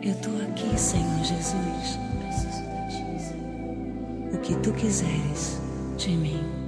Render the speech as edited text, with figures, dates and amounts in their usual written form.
Eu tô aqui, Senhor Jesus. O que tu quiseres de mim.